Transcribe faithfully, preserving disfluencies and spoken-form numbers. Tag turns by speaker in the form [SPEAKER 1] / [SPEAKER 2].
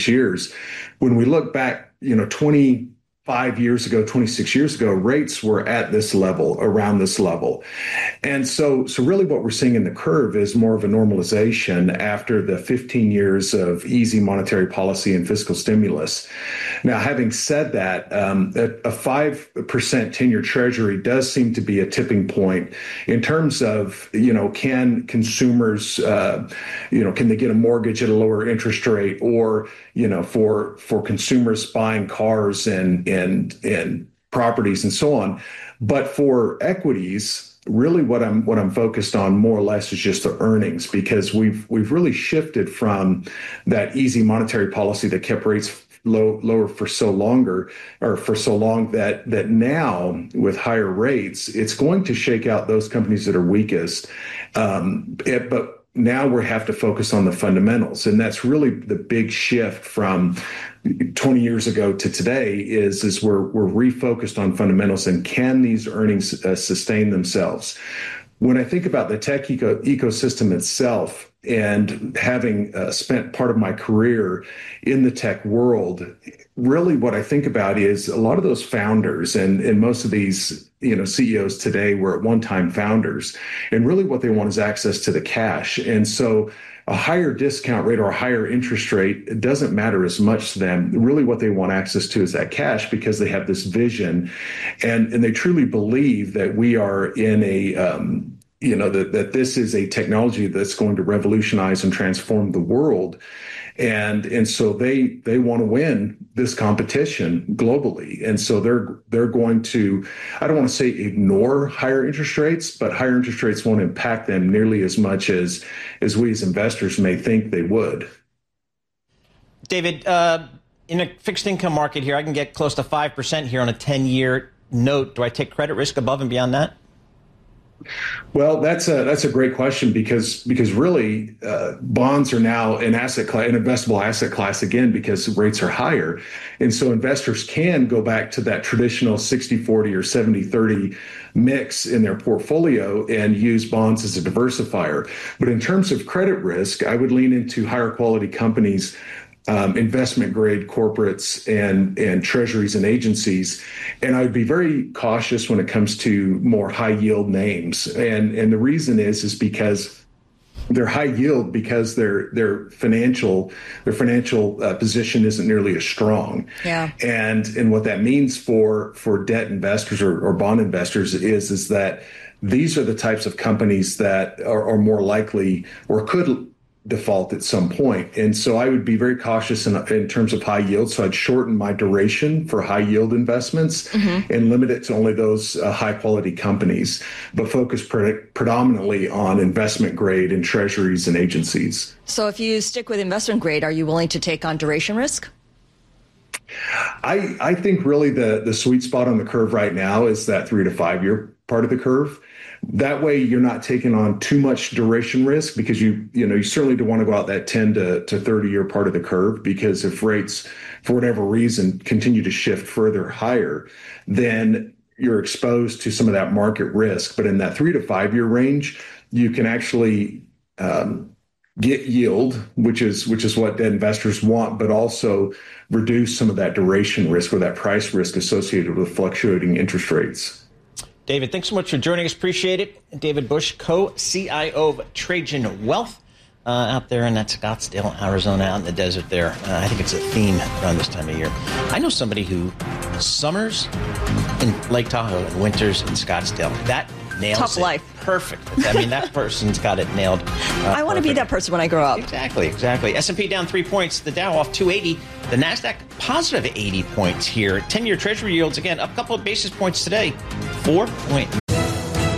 [SPEAKER 1] twenty-six years. When we look back, you know, twenty-five years ago, twenty-six years ago, rates were at this level, around this level. And so, so really what we're seeing in the curve is more of a normalization after the fifteen years of easy monetary policy and fiscal stimulus. Now, having said that, um, a five percent ten-year treasury does seem to be a tipping point in terms of, you know, can consumers, uh, you know, can they get a mortgage at a lower interest rate, or, you know, for for consumers buying cars and and and properties and so on. But for equities, really what I'm what I'm focused on more or less is just the earnings, because we've we've really shifted from that easy monetary policy that kept rates low lower for so longer or for so long that that now with higher rates, it's going to shake out those companies that are weakest. Um, it, but now we have to focus on the fundamentals, and that's really the big shift from twenty years ago to today is, is we're, we're refocused on fundamentals, and can these earnings uh, sustain themselves? When I think about the tech eco- ecosystem itself, and having uh, spent part of my career in the tech world, really what I think about is a lot of those founders and, and most of these, you know, C E Os today were at one time founders, and really what they want is access to the cash. And so a higher discount rate or a higher interest rate, it doesn't matter as much to them. Really what they want access to is that cash, because they have this vision and, and they truly believe that we are in a, um, you know, that, that this is a technology that's going to revolutionize and transform the world. And and so they they want to win this competition globally. And so they're they're going to, I don't want to say ignore higher interest rates, but higher interest rates won't impact them nearly as much as, as we as investors may think they would.
[SPEAKER 2] David, uh, in a fixed income market here, I can get close to five percent here on a ten-year note. Do I take credit risk above and beyond that?
[SPEAKER 1] Well, that's a that's a great question, because because really uh, bonds are now an asset class, an investable asset class again, because rates are higher, and so investors can go back to that traditional sixty forty or seventy thirty mix in their portfolio and use bonds as a diversifier. But in terms of credit risk, I would lean into higher quality companies, Um, investment grade corporates and and treasuries and agencies. And I would be very cautious when it comes to more high yield names. And and the reason is is because they're high yield because their their financial their financial uh, position isn't nearly as strong.
[SPEAKER 3] Yeah.
[SPEAKER 1] And and what that means for for debt investors or, or bond investors is is that these are the types of companies that are, are more likely or could default at some point. And so I would be very cautious in, in terms of high yield. So I'd shorten my duration for high yield investments mm-hmm. and limit it to only those uh, high quality companies, but focus pre- predominantly on investment grade and treasuries and agencies.
[SPEAKER 3] So if you stick with investment grade, are you willing to take on duration risk?
[SPEAKER 1] I, I think really the, the sweet spot on the curve right now is that three to five year part of the curve. That way you're not taking on too much duration risk, because you, you know, you certainly don't want to go out that ten to thirty year part of the curve, because if rates for whatever reason continue to shift further higher, then you're exposed to some of that market risk. But in that three to five year range, you can actually um, get yield, which is which is what debt investors want, but also reduce some of that duration risk or that price risk associated with fluctuating interest rates.
[SPEAKER 2] David, thanks so much for joining us. Appreciate it. David Bush, co-C I O of Trajan Wealth, uh, out there in that Scottsdale, Arizona, out in the desert there. Uh, I think it's a theme around this time of year. I know somebody who summers in Lake Tahoe and winters in Scottsdale. That nails
[SPEAKER 3] Tough
[SPEAKER 2] it.
[SPEAKER 3] life.
[SPEAKER 2] Perfect. I mean, that person's got it nailed. Uh,
[SPEAKER 3] I want to be that person when I grow up.
[SPEAKER 2] Exactly, exactly. S and P down three points. The Dow off two eighty. The NASDAQ positive eighty points here. ten-year Treasury yields, again, up a couple of basis points today. four point